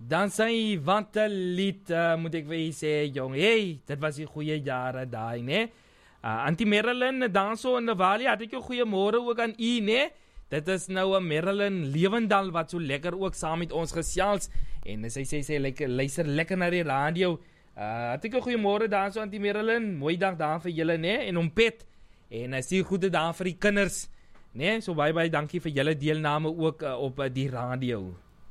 Dan sy, wat 'n lied, moet ek vir u sê, jong. Hey, dit was die goeie jare daai, né? Auntie Marilyn, dan so in Navalia, had ek jou goeiemôre ook aan u, né? Dit is nou 'n Marilyn Lewendal wat so lekker ook saam met ons gesels. En sy sê sy luister lekker na die radio. Had ek jou goeiemôre dan so Auntie Marilyn. Mooi dag daar vir julle, né? En Pet. En stuur goeie dae vir die kinders. Nee, so baie dankie vir julle deelname ook op die radio.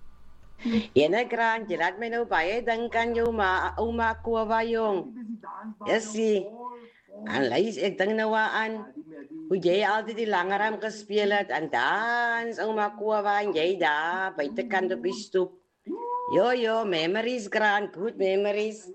Ene Grant, jy laat my nou baie dink aan jou ouma Kowa jong. Jessie. En luister, ek dink nou aan hoe jy altyd die langerham gespeel het en dans ouma Kowa en jy daar buitekant op die stoep. Jo, memories Grant, good memories.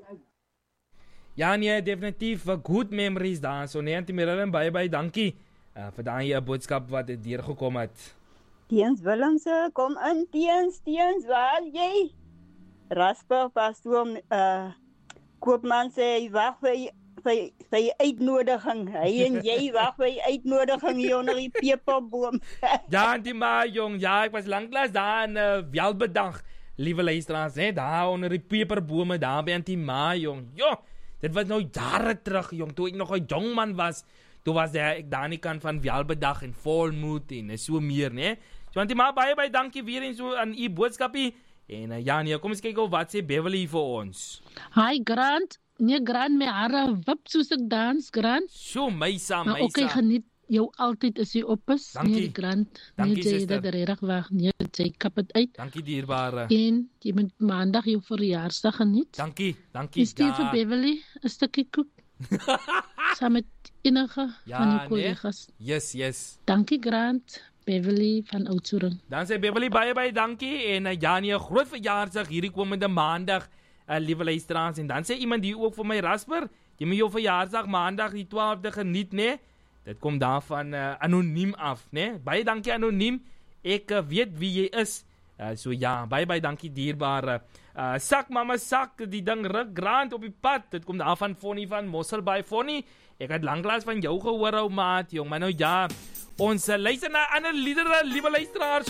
Ja nee, definitief good memories daar. So nee, Auntie Marilyn, baie dankie vir daai boodskap wat deurgekom het. Tiens Willemse, kom in, Tiens, waar jy? Rasper pastoor Koopman sê, hy wag vir uitnodiging. Hy en jy wag vir uitnodiging hier onder die peperboom. Ja, Auntie Ma, jong, ja, ek was lanklaas daar in Welbedag, liewe luisteraars, hè, daar onder die peperbome, daar by Auntie Ma, jong. Jo, dit was nou jare terug, jong, toe ek nog 'n jong man was. Toe was ek daar aan die kant van Welbedag en Volmoed en so meer, né? So Auntie Ma, baie dankie weer en so aan u boodskapie. En ja nee, kom ons kyk wat sê Beverly vir ons. Hi Grant, nee Grant, my hare wip soos ek dans, Grant. So meisa. Okay, geniet jou altyd as jy op is. Dankie. Nee Grant, Dankie, nee jy dat reg wag, nee jy kap het uit. Dankie dierbare. En jy moet maandag jou verjaarsdag geniet. Dankie. Stuur vir Beverly 'n stukkie koek. Saam met enige van die kollegas. Nee? Yes. Dankie Grant. Beverly van Oudtshoorn. Dan sê Beverly baie dankie en ja nee, 'n groot verjaarsdag hierdie komende maandag, liewe luisteraars. En dan sê iemand hier ook vir my Rasper, jy moet jou verjaarsdag maandag die 12de geniet, né? Dit kom daarvan anoniem af, né? Baie dankie anoniem. Ek weet wie jy is. So ja, baie dankie dierbare. Sak mama sak, die ding ruk Grant op die pad. Dit kom daarvan Fonnie van Mosselbaai. Fonnie, ek het lanklaas van jou gehoor ou maat, jong, maar nou ja. Ons luister na ander liedere, liewe luisteraars.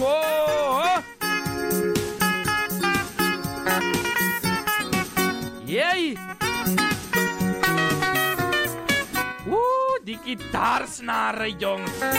Yay! Die gitaarsnare, jong.